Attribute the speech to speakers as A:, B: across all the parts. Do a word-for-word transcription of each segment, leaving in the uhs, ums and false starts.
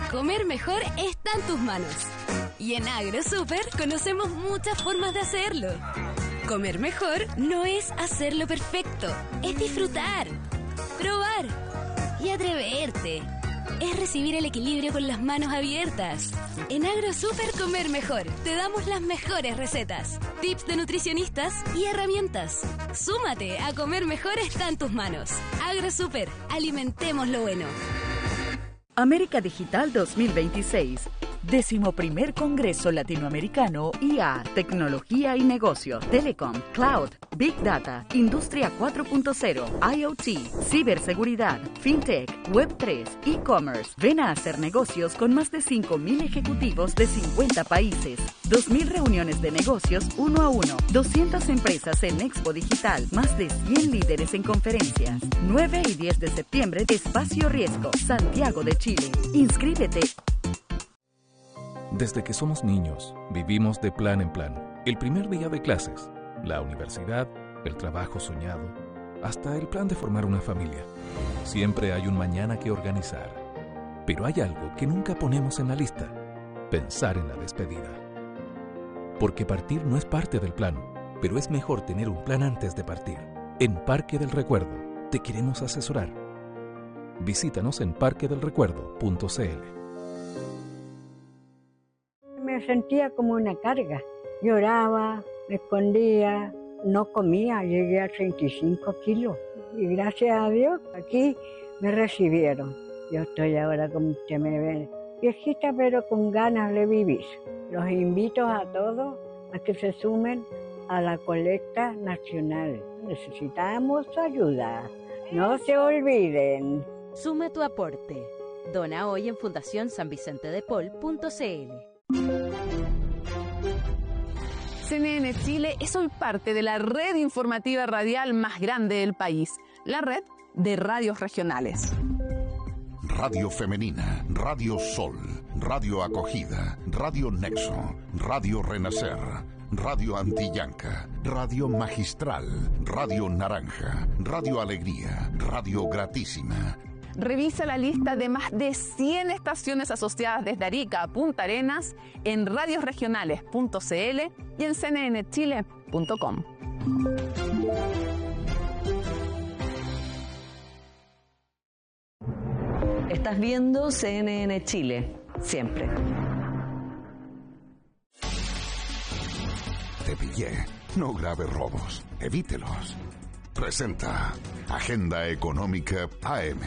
A: Comer mejor está en tus manos. Y en AgroSuper conocemos muchas formas de hacerlo. Comer mejor no es hacerlo perfecto, es disfrutar, probar y atreverte. Es recibir el equilibrio con las manos abiertas. En AgroSuper Comer Mejor te damos las mejores recetas, tips de nutricionistas y herramientas. Súmate a Comer Mejor está en tus manos. AgroSuper, alimentemos lo bueno.
B: América Digital dos mil veintiséis. Décimo primer Congreso Latinoamericano I A, Tecnología y Negocios, Telecom, Cloud, Big Data, Industria cuatro punto cero, IoT, Ciberseguridad, FinTech, Web tres, E-Commerce. Ven a hacer negocios con más de cinco mil ejecutivos de cincuenta países, dos mil reuniones de negocios uno a uno, doscientas empresas en Expo Digital, más de cien líderes en conferencias. nueve y diez de septiembre, Espacio Riesgo, Santiago de Chile. Inscríbete.
C: Desde que somos niños, vivimos de plan en plan. El primer día de clases, la universidad, el trabajo soñado, hasta el plan de formar una familia. Siempre hay un mañana que organizar. Pero hay algo que nunca ponemos en la lista: pensar en la despedida. Porque partir no es parte del plan, pero es mejor tener un plan antes de partir. En Parque del Recuerdo, te queremos asesorar. Visítanos en parque del recuerdo punto c l.
D: Me sentía como una carga. Lloraba, me escondía, no comía, llegué a treinta y cinco kilos. Y gracias a Dios, aquí me recibieron. Yo estoy ahora, como usted me ve, viejita, pero con ganas de vivir. Los invito a todos a que se sumen a la colecta nacional. Necesitamos ayuda. No se olviden.
E: Suma tu aporte. Dona hoy en fundación san vicente de paul punto c l.
F: C N N Chile es hoy parte de la red informativa radial más grande del país, la red de radios regionales.
G: Radio Femenina, Radio Sol, Radio Acogida, Radio Nexo, Radio Renacer, Radio Antillanca, Radio Magistral, Radio Naranja, Radio Alegría, Radio Gratísima.
F: Revisa la lista de más de cien estaciones asociadas desde Arica a Punta Arenas en radios regionales punto c l y en c n n chile punto com.
H: Estás viendo C N N Chile, siempre.
G: Te pillé. No grave robos. Evítelos. Presenta Agenda Económica A M.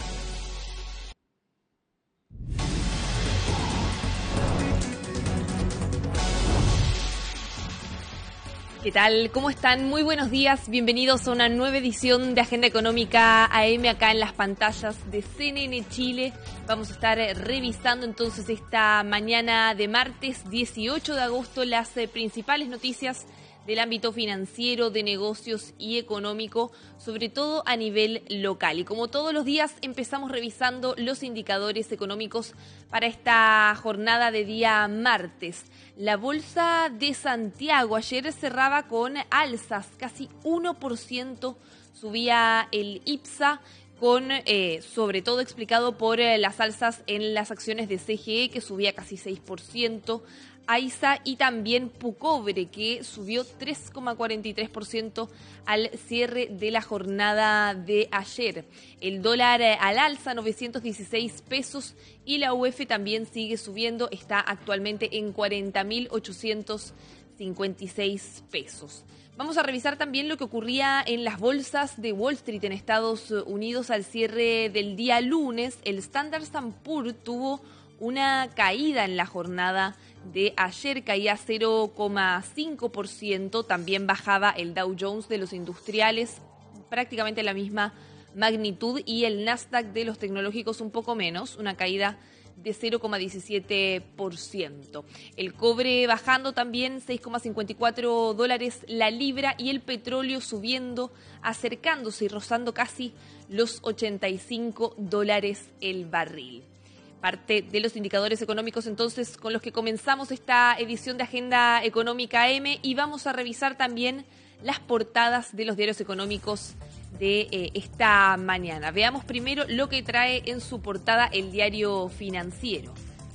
I: ¿Qué tal? ¿Cómo están? Muy buenos días. Bienvenidos a una nueva edición de Agenda Económica A M acá en las pantallas de C N N Chile. Vamos a estar revisando entonces esta mañana de martes dieciocho de agosto las eh, principales noticias del ámbito financiero, de negocios y económico, sobre todo a nivel local. Y como todos los días empezamos revisando los indicadores económicos para esta jornada de día martes. La Bolsa de Santiago ayer cerraba con alzas, casi uno por ciento subía el IPSA, con eh, sobre todo explicado por eh, las alzas en las acciones de C G E, que subía casi seis por ciento, AISA y también Pucobre, que subió tres coma cuarenta y tres por ciento al cierre de la jornada de ayer. El dólar al alza, novecientos dieciséis pesos, y la U F también sigue subiendo, está actualmente en cuarenta mil ochocientos cincuenta y seis pesos. Vamos a revisar también lo que ocurría en las bolsas de Wall Street en Estados Unidos al cierre del día lunes. El Standard and Poor's tuvo una caída en la jornada de ayer, caía cero coma cinco por ciento, también bajaba el Dow Jones de los industriales, prácticamente la misma magnitud, y el Nasdaq de los tecnológicos un poco menos, una caída de cero coma diecisiete por ciento. El cobre bajando también seis coma cincuenta y cuatro dólares la libra, y el petróleo subiendo, acercándose y rozando casi los ochenta y cinco dólares el barril. Parte de los indicadores económicos entonces con los que comenzamos esta edición de Agenda Económica A M, y vamos a revisar también las portadas de los diarios económicos de eh, esta mañana. Veamos primero lo que trae en su portada el Diario Financiero,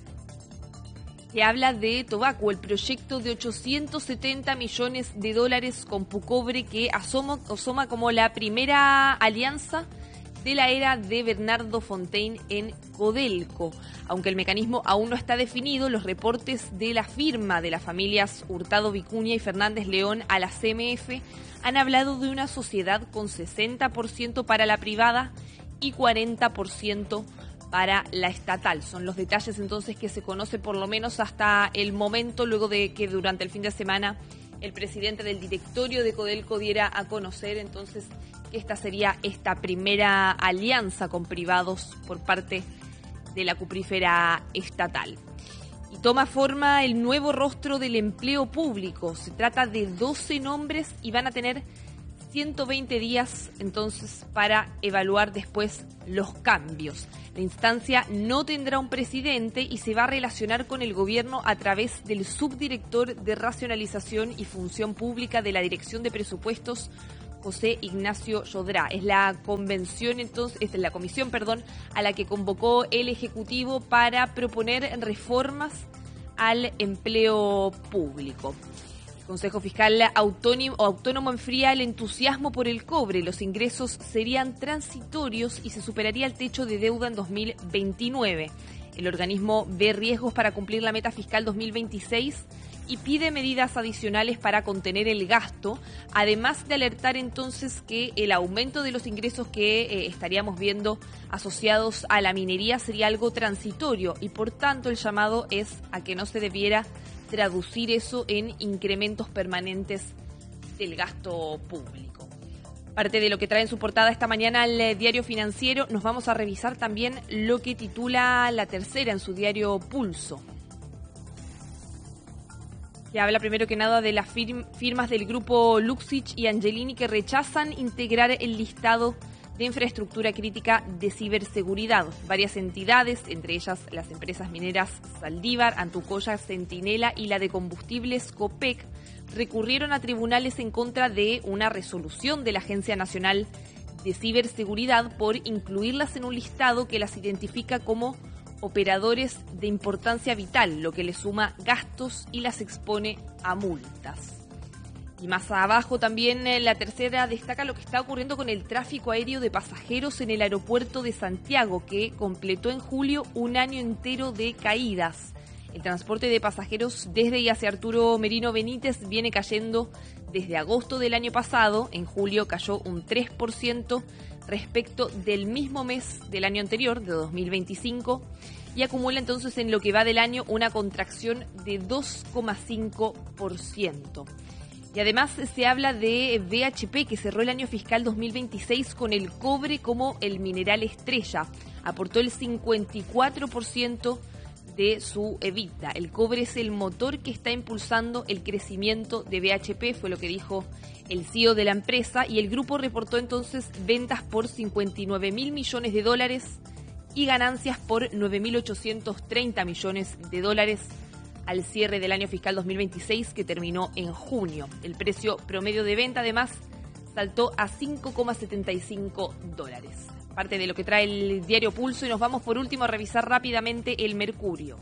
I: que habla de Tobacco, el proyecto de ochocientos setenta millones de dólares con Pucobre que asoma, asoma como la primera alianza de la era de Bernardo Fontaine en Codelco. Aunque el mecanismo aún no está definido, los reportes de la firma de las familias Hurtado Vicuña y Fernández León a la C M F han hablado de una sociedad con sesenta por ciento para la privada y cuarenta por ciento para la estatal. Son los detalles entonces que se conoce por lo menos hasta el momento, luego de que durante el fin de semana el presidente del directorio de Codelco diera a conocer entonces que esta sería esta primera alianza con privados por parte de la cuprífera estatal. Y toma forma el nuevo rostro del empleo público. Se trata de doce nombres y van a tener ciento veinte días entonces para evaluar después los cambios. La instancia no tendrá un presidente y se va a relacionar con el gobierno a través del subdirector de racionalización y función pública de la Dirección de Presupuestos, José Ignacio Yodrá. Es la convención entonces, es la comisión, perdón, a la que convocó el Ejecutivo para proponer reformas al empleo público. El Consejo Fiscal Autónomo, Autónomo enfría el entusiasmo por el cobre. Los ingresos serían transitorios y se superaría el techo de deuda en dos mil veintinueve. El organismo ve riesgos para cumplir la meta fiscal dos mil veintiséis y pide medidas adicionales para contener el gasto, además de alertar entonces que el aumento de los ingresos que eh, estaríamos viendo asociados a la minería sería algo transitorio y por tanto el llamado es a que no se debiera traducir eso en incrementos permanentes del gasto público. Parte de lo que trae en su portada esta mañana el Diario Financiero, nos vamos a revisar también lo que titula La Tercera en su diario Pulso, que habla primero que nada de las firm- firmas del grupo Luxich y Angelini que rechazan integrar el listado de infraestructura crítica de ciberseguridad. Varias entidades, entre ellas las empresas mineras Saldívar, Antucoya, Centinela y la de combustibles Copec, recurrieron a tribunales en contra de una resolución de la Agencia Nacional de Ciberseguridad por incluirlas en un listado que las identifica como operadores de importancia vital, lo que les suma gastos y las expone a multas. Y más abajo también eh, La Tercera destaca lo que está ocurriendo con el tráfico aéreo de pasajeros en el aeropuerto de Santiago, que completó en julio un año entero de caídas. El transporte de pasajeros desde y hacia Arturo Merino Benítez viene cayendo desde agosto del año pasado. En julio cayó un tres por ciento respecto del mismo mes del año anterior, de dos mil veinticinco, y acumula entonces en lo que va del año una contracción de dos coma cinco por ciento. Y además se habla de B H P, que cerró el año fiscal dos mil veintiséis con el cobre como el mineral estrella. Aportó el cincuenta y cuatro por ciento de su EBITDA. El cobre es el motor que está impulsando el crecimiento de B H P, fue lo que dijo el C E O de la empresa, y el grupo reportó entonces ventas por cincuenta y nueve mil millones de dólares y ganancias por nueve mil ochocientos treinta millones de dólares al cierre del año fiscal dos mil veintiséis, que terminó en junio. El precio promedio de venta además saltó a cinco coma setenta y cinco dólares. Parte de lo que trae el diario Pulso, y nos vamos por último a revisar rápidamente el Mercurio,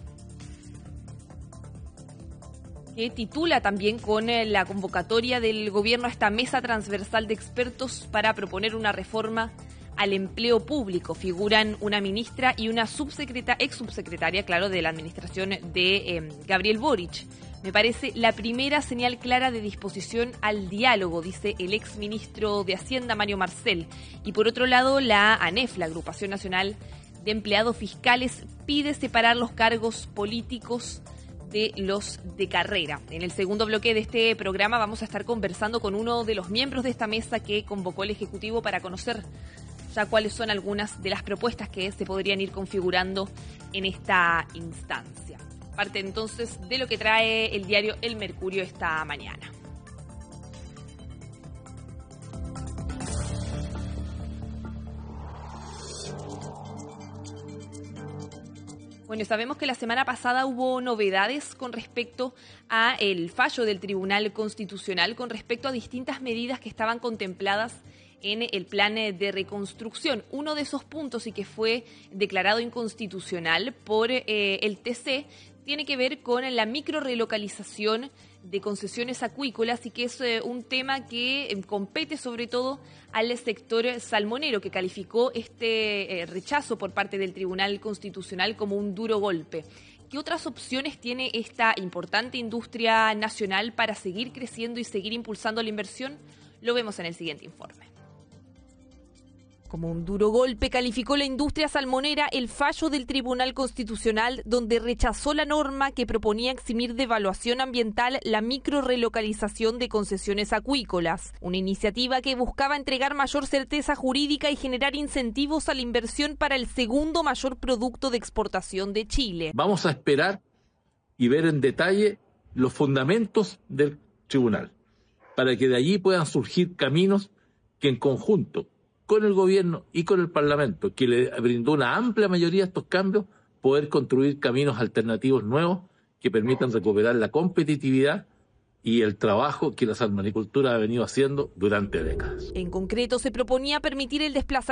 I: que titula también con la convocatoria del gobierno a esta mesa transversal de expertos para proponer una reforma al empleo público. Figuran una ministra y una subsecreta, ex subsecretaria, claro, de la administración de eh, Gabriel Boric. Me parece la primera señal clara de disposición al diálogo, dice el ex ministro de Hacienda, Mario Marcel. Y por otro lado, la ANEF, la Agrupación Nacional de Empleados Fiscales, pide separar los cargos políticos de los de carrera. En el segundo bloque de este programa vamos a estar conversando con uno de los miembros de esta mesa que convocó el Ejecutivo para conocer ya cuáles son algunas de las propuestas que se podrían ir configurando en esta instancia. Parte entonces de lo que trae el diario El Mercurio esta mañana. Bueno, sabemos que la semana pasada hubo novedades con respecto a el fallo del Tribunal Constitucional, con respecto a distintas medidas que estaban contempladas en el plan de reconstrucción. Uno de esos puntos y que fue declarado inconstitucional por eh, el T C tiene que ver con la microrelocalización de concesiones acuícolas y que es eh, un tema que eh, compete sobre todo al sector salmonero, que calificó este eh, rechazo por parte del Tribunal Constitucional como un duro golpe. ¿Qué otras opciones tiene esta importante industria nacional para seguir creciendo y seguir impulsando la inversión? Lo vemos en el siguiente informe. Como un duro golpe calificó la industria salmonera el fallo del Tribunal Constitucional, donde rechazó la norma que proponía eximir de evaluación ambiental la microrelocalización de concesiones acuícolas, una iniciativa que buscaba entregar mayor certeza jurídica y generar incentivos a la inversión para el segundo mayor producto de exportación de Chile.
J: Vamos a esperar y ver en detalle los fundamentos del tribunal, para que de allí puedan surgir caminos que en conjunto con el gobierno y con el Parlamento, que le brindó una amplia mayoría a estos cambios, poder construir caminos alternativos nuevos que permitan recuperar la competitividad y el trabajo que la salmonicultura ha venido haciendo durante décadas.
I: En concreto, se proponía permitir el desplazamiento